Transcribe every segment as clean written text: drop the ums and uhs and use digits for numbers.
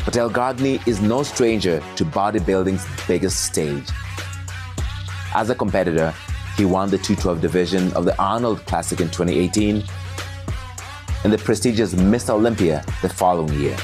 But El Gardni is no stranger to bodybuilding's biggest stage. As a competitor, he won the 212 division of the Arnold Classic in 2018 and the prestigious Mr. Olympia the following year.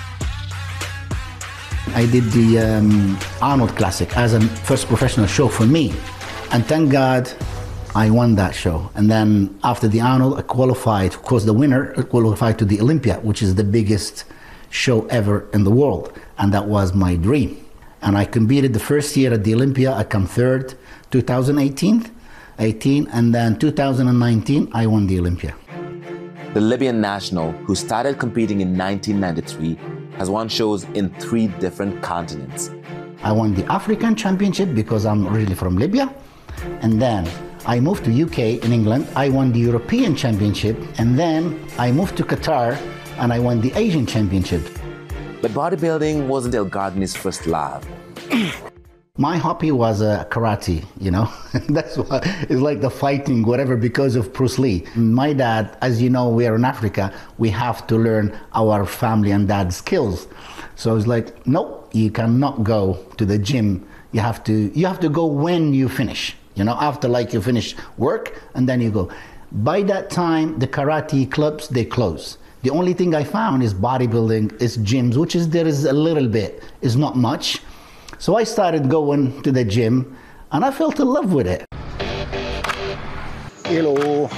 I did the Arnold Classic as a first professional show for me, and thank God I won that show. And then after the Arnold, I qualified, of course the winner qualified to the Olympia, which is the biggest show ever in the world, and that was my dream. And I competed the first year at the Olympia. I come third, 2018, and then 2019 I won the Olympia. The Libyan national, who started competing in 1993, has won shows in 3 different continents. I won the African Championship because I'm originally from Libya, and then I moved to UK in England. I won the European Championship, and then I moved to Qatar and I won the Asian Championship. But bodybuilding wasn't El Gardni's first love. My hobby was karate, you know. That's why it's like the fighting, whatever, because of Bruce Lee. My dad, as you know, we are in Africa, we have to learn our family and dad's skills. So it's like, nope, you cannot go to the gym. You have to go when you finish, you know, after like you finish work and then you go. By that time, the karate clubs, they close. The only thing I found is bodybuilding, is gyms, which is there is a little bit, is not much. So I started going to the gym and I fell in love with it. Hello.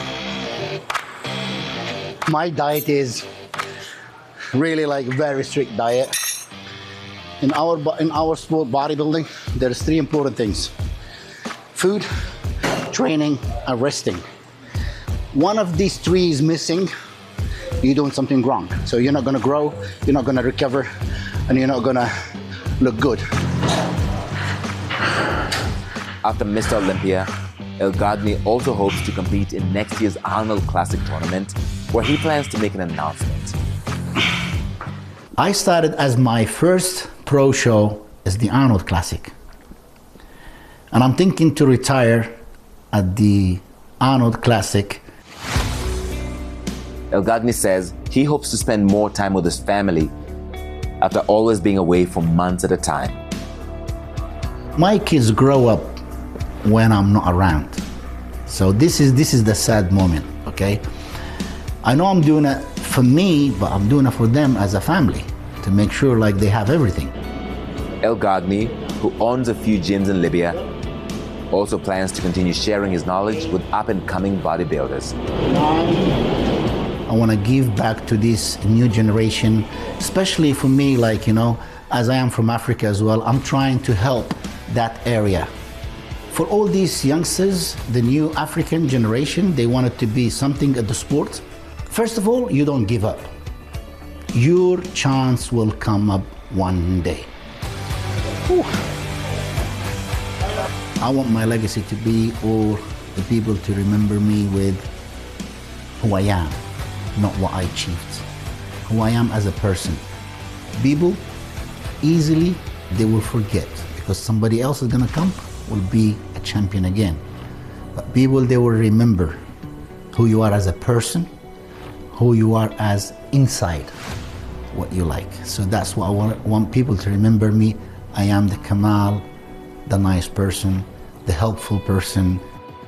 My diet is really like very strict diet. In our sport bodybuilding, there's 3 important things: food, training, and resting. One of these 3 is missing, you're doing something wrong. So you're not gonna grow, you're not gonna recover, and you're not gonna look good. After Mr. Olympia, El Gardni also hopes to compete in next year's Arnold Classic tournament, where he plans to make an announcement. I started as my first pro show as the Arnold Classic. And I'm thinking to retire at the Arnold Classic. El Gardni says he hopes to spend more time with his family after always being away for months at a time. My kids grow up when I'm not around. So this is the sad moment, okay? I know I'm doing it for me, but I'm doing it for them as a family, to make sure like they have everything. El Gardni, who owns a few gyms in Libya, also plans to continue sharing his knowledge with up-and-coming bodybuilders. I want to give back to this new generation, especially for me, like, you know, as I am from Africa as well, I'm trying to help that area. For all these youngsters, the new African generation, they want it to be something at the sport. First of all, you don't give up. Your chance will come up one day. Whew. I want my legacy to be all the people to remember me with who I am, not what I achieved. Who I am as a person. People, easily, they will forget because somebody else is gonna come, will be a champion again. But people, they will remember who you are as a person, who you are as inside, what you like. So that's what I want people to remember me. I am the Kamal, the nice person, the helpful person.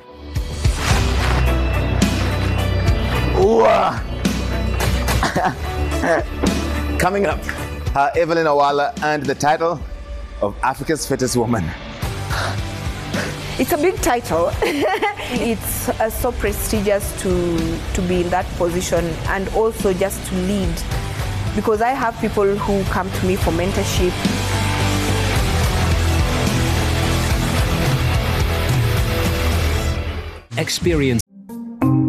Coming up, how Evelyn Awala earned the title of Africa's Fittest Woman. It's a big title. It's so prestigious to be in that position and also just to lead, because I have people who come to me for mentorship. Experience